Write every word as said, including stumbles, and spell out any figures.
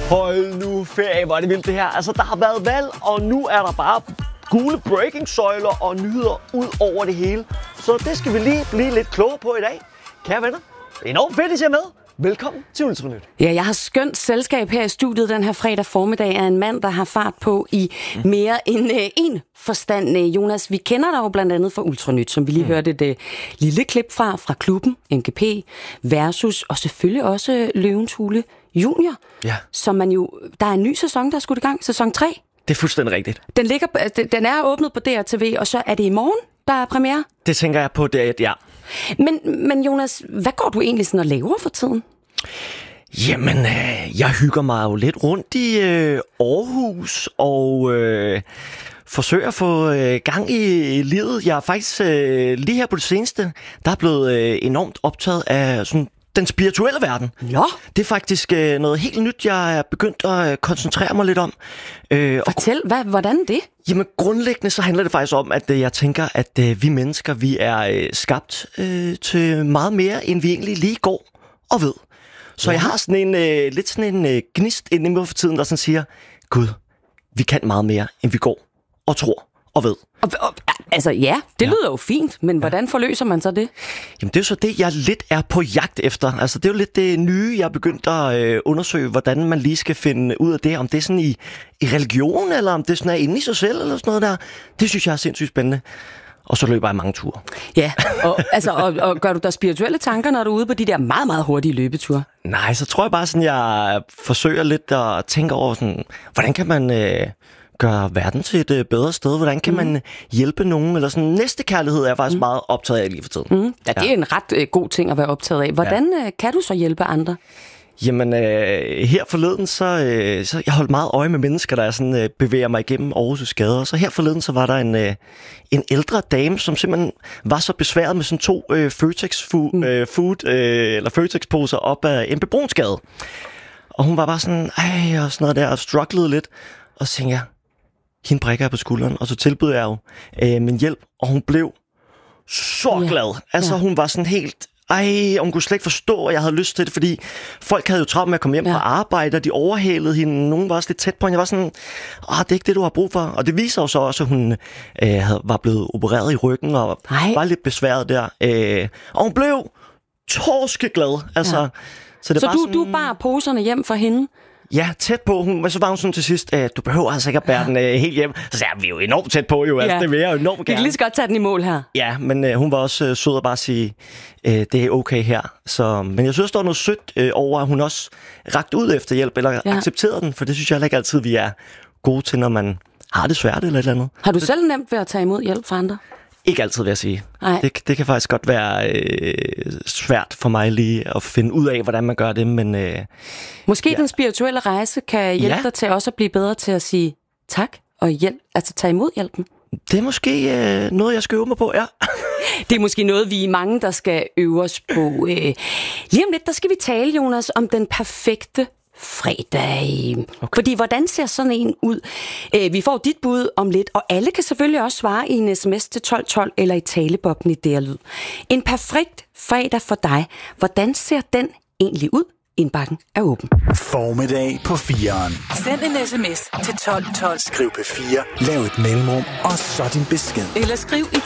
Hold nu ferie, hvor er det vildt det her. Altså, der har været valg, og nu er der bare gule breaking-søjler og nyheder ud over det hele. Så det skal vi lige blive lidt klogere på i dag. Kære venner, enormt fedt, I ser med. Velkommen til Ultranyt. Ja, jeg har skønt selskab her i studiet den her fredag formiddag af en mand, der har fart på i mm. mere end øh, en forstand. Jonas, vi kender dig jo blandt andet fra Ultranyt, som vi lige mm. hørte et øh, lille klip fra, fra klubben, M G P, Versus, og selvfølgelig også Løvens Hule Junior, ja. Som man jo, der er en ny sæson, der er skudt i gang, sæson tre. Det er fuldstændig rigtigt. Den, ligger, den er åbnet på D R T V, og så er det i morgen, der er premiere? Det tænker jeg på, det er, ja. Men, men Jonas, hvad går du egentlig sådan og laver for tiden? Jamen, øh, jeg hygger mig jo lidt rundt i øh, Aarhus og øh, forsøger at få øh, gang i livet. Jeg er faktisk øh, lige her på det seneste, der er blevet øh, enormt optaget af sådan den spirituelle verden. Ja. Det er faktisk øh, noget helt nyt, jeg er begyndt at øh, koncentrere mig lidt om. Øh, Fortæl, og, hvad, hvordan det? Jamen grundlæggende så handler det faktisk om, at øh, jeg tænker, at øh, vi mennesker, vi er øh, skabt øh, til meget mere, end vi egentlig lige går og ved. Så ja. jeg har sådan en, øh, lidt sådan en øh, gnist inde i mig for tiden, der sådan siger, Gud, vi kan meget mere, end vi går og tror og ved. Og, og, altså ja, det ja. lyder jo fint, men ja. hvordan forløser man så det? Jamen det er jo så det, jeg lidt er på jagt efter. Altså det er jo lidt det nye, jeg er begyndt at øh, undersøge, hvordan man lige skal finde ud af det. Om det er sådan i, i religion, eller om det sådan er inde i sig selv, eller sådan noget der. Det synes jeg er sindssygt spændende. Og så løber jeg mange ture. Ja, og, altså, og, og gør du der spirituelle tanker, når du er ude på de der meget, meget hurtige løbeture? Nej, så tror jeg bare sådan, jeg forsøger lidt at tænke over sådan, hvordan kan man øh, gøre verden til et øh, bedre sted? Hvordan kan mm. man hjælpe nogen? Eller sådan, næstekærlighed er jeg faktisk mm. meget optaget af lige for tiden. Mm. Ja, det er ja. en ret øh, god ting at være optaget af. Hvordan ja. øh, kan du så hjælpe andre? Jamen, øh, her forleden, så, øh, så jeg holdt meget øje med mennesker, der sådan, øh, bevæger mig igennem Aarhus' gader. Så her forleden, så var der en, øh, en ældre dame, som simpelthen var så besværet med sådan to øh, Føtex fu- mm. øh, food, øh, eller Føtex-poser op ad M P Brunsgade. Og hun var bare sådan, ej, og sådan noget der, og strugglede lidt. Og så tænkte jeg, hende brækker jeg på skulderen, og så tilbød jeg jo øh, min hjælp, og hun blev så ja. glad. Altså, ja. hun var sådan helt... Ej, hun kunne slet ikke forstå, at jeg havde lyst til det, fordi folk havde jo travlt med at komme hjem ja. fra arbejde, og de overhalede hende. Nogen var også lidt tæt på hende. Jeg var sådan, åh, det er ikke det, du har brug for. Og det viser jo så også, at hun øh, havde, var blevet opereret i ryggen, og Ej. var lidt besværet der. Øh, og hun blev torskeglad. Altså, ja. Så, det så var du, sådan, du bar poserne hjem for hende? Ja, tæt på. Hun, så var hun sådan til sidst, øh, du behøver altså ikke at bære ja. den øh, helt hjem. Så sagde jeg, vi er jo enormt tæt på, jo. Altså, ja. Det vil jeg jo enormt gerne. Vi kan lige så godt tage den i mål her. Ja, men øh, hun var også øh, sød at bare sige, øh, det er okay her. Så, men jeg synes, der var noget sødt øh, over, at hun også rakte ud efter hjælp, eller ja. accepterede den. For det synes jeg ikke altid, vi er gode til, når man har det svært eller et eller andet. Har du selv nemt ved at tage imod hjælp fra andre? Ikke altid, vil jeg sige. Det, det kan faktisk godt være øh, svært for mig lige at finde ud af, hvordan man gør det, men... Øh, Måske ja. den spirituelle rejse kan hjælpe ja. dig til også at blive bedre til at sige tak og hjælp, altså tage imod hjælpen. Det er måske øh, noget, jeg skal øve mig på, ja. Det er måske noget, vi er mange, der skal øve os på. Øh, lige om lidt, der skal vi tale, Jonas, om den perfekte fredag. Okay. Fordi hvordan ser sådan en ud? Øh, vi får dit bud om lidt, og alle kan selvfølgelig også svare i en sms til tolv tolv eller i talebobben i D R Lyd. En perfekt fredag for dig. Hvordan ser den egentlig ud? Indbakken er åben. Formiddag på fireren. Send en sms til tolv tolv. Skriv P fire, lav et mellemrum, og så din besked. Eller skriv i